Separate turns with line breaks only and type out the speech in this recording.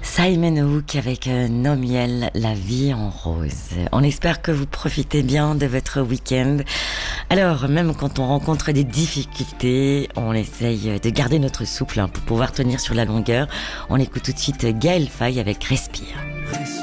Simon Hook avec Nomiel, la vie en rose. On espère que vous profitez bien de votre week-end. Alors, même quand on rencontre des difficultés, on essaye de garder notre souffle pour pouvoir tenir sur la longueur. On écoute tout de suite Gaël Faye avec Respire.